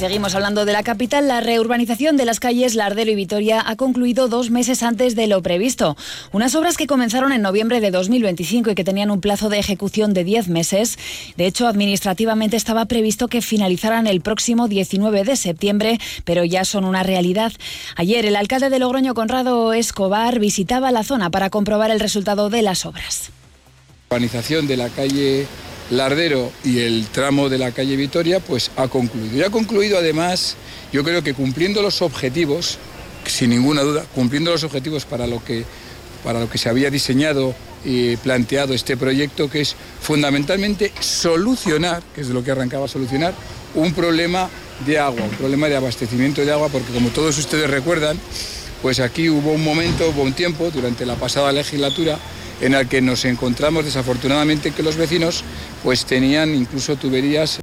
seguimos hablando de la capital. La reurbanización de las calles Lardero y Vitoria ha concluido 2 meses antes de lo previsto. Unas obras que comenzaron en noviembre de 2025 y que tenían un plazo de ejecución de 10 meses. De hecho, administrativamente estaba previsto que finalizaran el próximo 19 de septiembre, pero ya son una realidad. Ayer, el alcalde de Logroño, Conrado Escobar, visitaba la zona para comprobar el resultado de las obras. La urbanización de la calle Lardero y el tramo de la calle Vitoria pues ha concluido. Y ha concluido además, yo creo que cumpliendo los objetivos, sin ninguna duda, cumpliendo los objetivos para lo que se había diseñado y planteado este proyecto, que es fundamentalmente solucionar, que es de lo que arrancaba, solucionar un problema de agua, un problema de abastecimiento de agua, porque como todos ustedes recuerdan, pues aquí hubo un tiempo durante la pasada legislatura en el que nos encontramos desafortunadamente que los vecinos pues tenían incluso tuberías.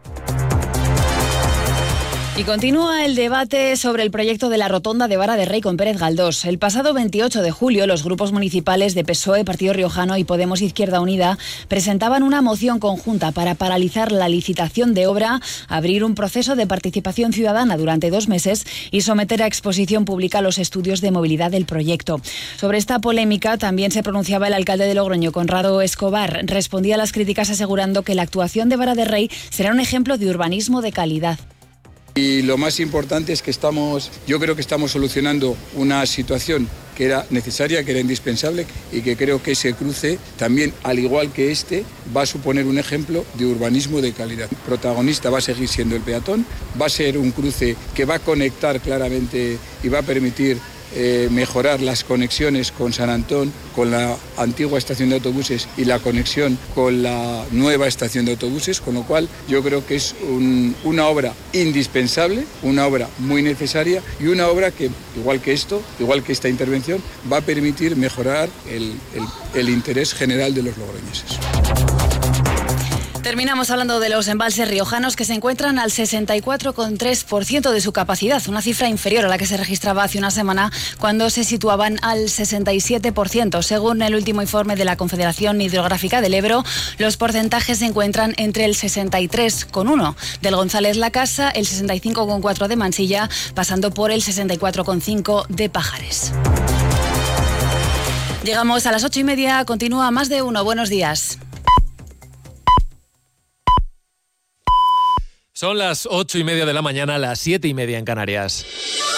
Y continúa el debate sobre el proyecto de la rotonda de Vara de Rey con Pérez Galdós. El pasado 28 de julio, los grupos municipales de PSOE, Partido Riojano y Podemos Izquierda Unida presentaban una moción conjunta para paralizar la licitación de obra, abrir un proceso de participación ciudadana durante 2 meses y someter a exposición pública los estudios de movilidad del proyecto. Sobre esta polémica también se pronunciaba el alcalde de Logroño, Conrado Escobar. Respondía a las críticas asegurando que la actuación de Vara de Rey será un ejemplo de urbanismo de calidad. Y lo más importante es que yo creo que estamos solucionando una situación que era necesaria, que era indispensable, y que creo que ese cruce también, al igual que este, va a suponer un ejemplo de urbanismo de calidad. El protagonista va a seguir siendo el peatón, va a ser un cruce que va a conectar claramente y va a permitir mejorar las conexiones con San Antón, con la antigua estación de autobuses y la conexión con la nueva estación de autobuses, con lo cual yo creo que es una obra indispensable, una obra muy necesaria y una obra que, igual que esta intervención, va a permitir mejorar el interés general de los logroñeses. Terminamos hablando de los embalses riojanos, que se encuentran al 64,3% de su capacidad, una cifra inferior a la que se registraba hace una semana, cuando se situaban al 67%. Según el último informe de la Confederación Hidrográfica del Ebro, los porcentajes se encuentran entre el 63,1% del González La Casa, el 65,4% de Mansilla, pasando por el 64,5% de Pajares. Llegamos a las 8:30, continúa Más de Uno. Buenos días. Son las 8:30 de la mañana, las 7:30 en Canarias.